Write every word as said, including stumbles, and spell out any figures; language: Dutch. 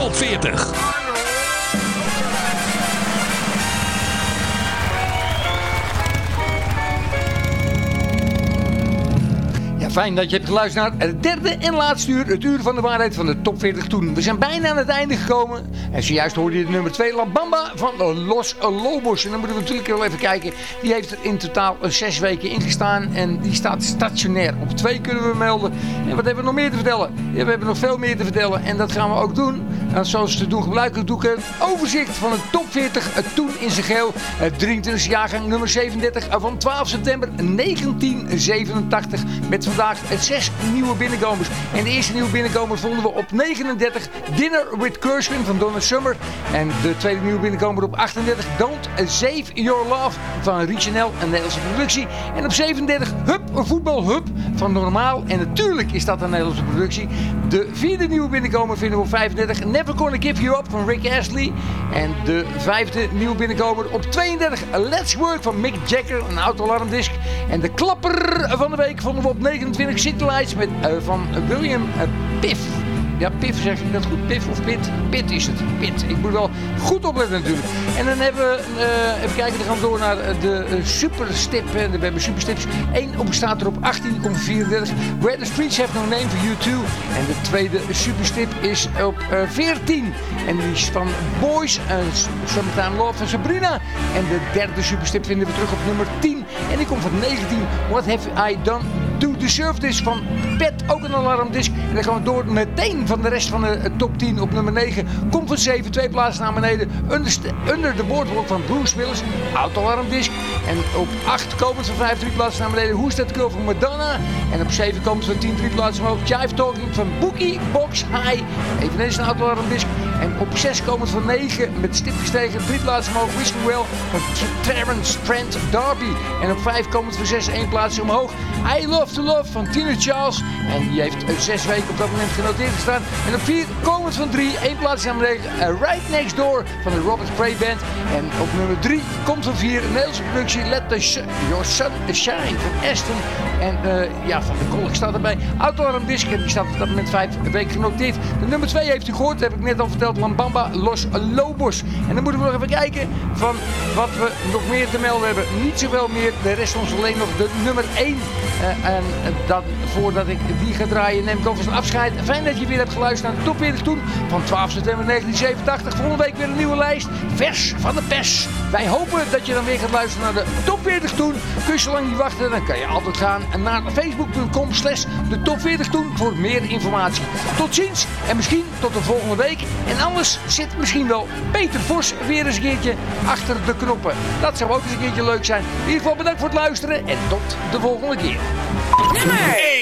Top veertig. Fijn dat je hebt geluisterd naar het derde en laatste uur, het uur van de waarheid van de top veertig toen. We zijn bijna aan het einde gekomen en zojuist hoorde je de nummer twee, La Bamba van Los Lobos. En dan moeten we natuurlijk wel even kijken, die heeft er in totaal zes weken ingestaan en die staat stationair. Op twee kunnen we melden. En wat hebben we nog meer te vertellen? Ja, we hebben nog veel meer te vertellen en dat gaan we ook doen. En zoals te doen gebruikelijk doe ik een overzicht van de top veertig toen in zijn geheel. Het drieëntwintigste jaargang nummer zevenendertig van twaalf september negentien zevenentachtig met vandaag zes nieuwe binnenkomers. En de eerste nieuwe binnenkomer vonden we op negenendertig Dinner with Gershwin van Donna Summer. En de tweede nieuwe binnenkomer op achtendertig Don't Save Your Love van Richanel, een Nederlandse productie. En op zevenendertig Hup, een voetbalhub van Normaal. En natuurlijk is dat een Nederlandse productie. De vierde nieuwe binnenkomer vinden we op vijfendertig Never Gonna Give You Up van Rick Astley. En de vijfde nieuwe binnenkomer op tweeëndertig Let's Work van Mick Jagger, een auto-alarmdisc. En de klapper van de week vonden we op negenentwintig City Lights met, uh, van William uh, Piff. Ja, Piff zeg ik dat goed. Piff of Pit? Pit is het. Pit. Ik moet wel goed opletten natuurlijk. En dan hebben we, uh, even kijken, dan gaan we door naar de uh, superstip. En we hebben superstips. Eén op staat er op achttien komma vierendertig. Where the Streets Have No Name for You Too. En de tweede superstip is op uh, veertien. En die is van Boys, uh, Summertime Love van Sabrina. En de derde superstip vinden we terug op nummer tien. En die komt van negentien. What Have I Done to Deserve This van Pet, ook een alarmdisc. En dan gaan we door meteen van de rest van de top tien op nummer negen. Komt van zeven, twee plaatsen naar beneden. Under, under the Boardwalk van Bruce Willis, auto-alarmdisc. En op acht komend van vijf, drie plaatsen naar beneden. Who's That Girl van Madonna. En op zeven komend van tien, drie plaatsen omhoog. Jive Talking van Boogie Box High. Eveneens een auto-alarmdisc. En op zes komend van negen met stip gestegen, drie plaatsen omhoog. Wishing Well van Terrence Trent D'Arby. En op vijf komend van zes, één plaats omhoog. I Love to Love van Tina Charles. En die heeft zes weken op dat moment genoteerd gestaan. En op vier komend van drie, één plaats naar beneden. Uh, Right Next Door van de Robert Cray Band. En op nummer drie komt van vier, een Nederlandse productie. Let the sh- Your Sun Shine van Aston. En uh, ja, van de Kolk staat erbij. Autoalarm Disc, die staat op dat moment vijf weken genoteerd. De nummer twee heeft u gehoord, heb ik net al verteld. La Bamba Los Lobos. En dan moeten we nog even kijken van wat we nog meer te melden hebben. Niet zoveel meer, de rest ons alleen nog de nummer één. Uh, en dat, voordat ik die ga draaien, neem ik alvast een afscheid. Fijn dat je weer hebt geluisterd naar de top veertig toen van twaalf september negentien zevenentachtig. Volgende week weer een nieuwe lijst. Vers van de pers. Wij hopen dat je dan weer gaat luisteren naar de top veertig toen. Kun je zo lang niet wachten, dan kan je altijd gaan naar facebook punt com slash de top veertig toen voor meer informatie. Tot ziens en misschien tot de volgende week. En anders zit misschien wel Peter Vos weer eens een keertje achter de knoppen. Dat zou ook eens een keertje leuk zijn. In ieder geval bedankt voor het luisteren en tot de volgende keer. Nummer